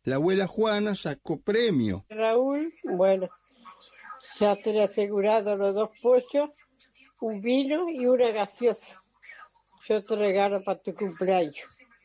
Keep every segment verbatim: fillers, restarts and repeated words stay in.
la abuela Juana sacó premio. Raúl, bueno, ya te he asegurado los dos pollos, un vino y una gaseosa. Yo te regalo para tu cumpleaños.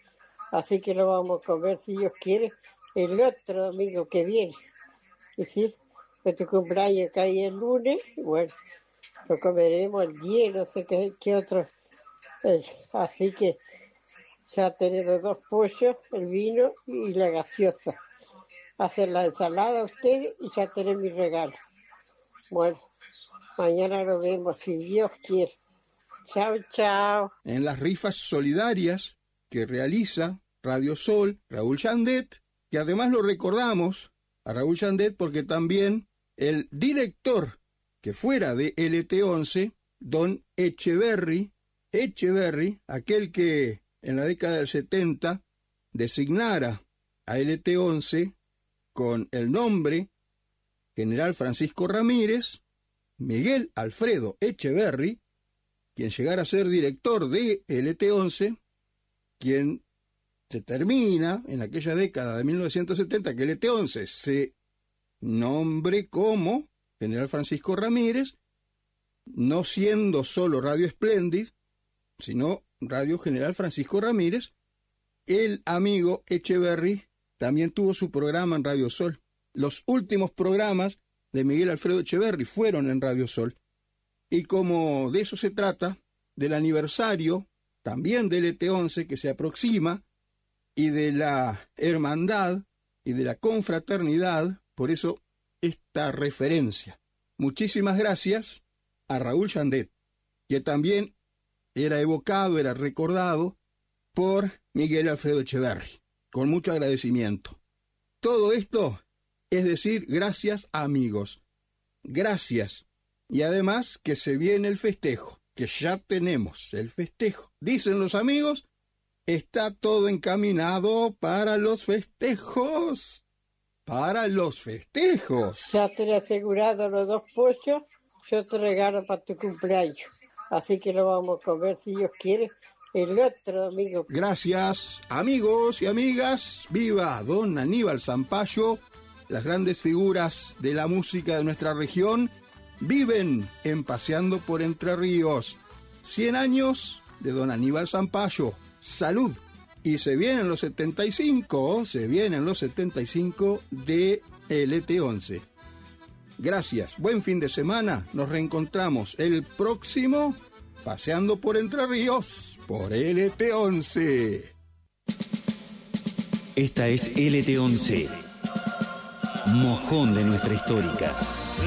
Así que lo vamos a comer, si Dios quiere, el otro domingo que viene. Y sí, que tu cumpleaños cae el lunes, bueno, lo comeremos el diez, no sé qué, qué otro. Eh, así que ya tenemos dos pollos, el vino y la gaseosa. Hacen la ensalada ustedes y ya tienen mi regalo. Bueno, mañana lo vemos, si Dios quiere. Chao, chao. En las rifas solidarias que realiza Radio Sol, Raúl Yandet, que además lo recordamos a Raúl Yandet porque también el director que fuera de L T once, don Echeverry, Echeverry, aquel que en la década del setenta designara a L T once con el nombre General Francisco Ramírez, Miguel Alfredo Echeverry, quien llegara a ser director de L T once, quien se termina en aquella década de mil novecientos setenta que L T once se nombre como General Francisco Ramírez, no siendo solo Radio Splendid, sino Radio General Francisco Ramírez. El amigo Echeverry también tuvo su programa en Radio Sol. Los últimos programas de Miguel Alfredo Echeverry fueron en Radio Sol. Y como de eso se trata, del aniversario también de L T once que se aproxima, y de la hermandad y de la confraternidad, por eso esta referencia. Muchísimas gracias a Raúl Yandet, que también era evocado, era recordado por Miguel Alfredo Echeverry, con mucho agradecimiento. Todo esto es decir, gracias amigos, gracias. Y además que se viene el festejo, que ya tenemos el festejo. Dicen los amigos, está todo encaminado para los festejos, para los festejos. Ya te he asegurado los dos pollos, yo te regalo para tu cumpleaños. Así que lo vamos a comer, si Dios quiere, el otro domingo. Gracias, amigos y amigas. Viva don Aníbal Zampayo. Las grandes figuras de la música de nuestra región viven en Paseando por Entre Ríos. cien años de don Aníbal Zampayo. Salud. Y se vienen los setenta y cinco, se vienen los setenta y cinco de L T once. Gracias, buen fin de semana. Nos reencontramos el próximo Paseando por Entre Ríos por L T once. Esta es L T once, mojón de nuestra histórica.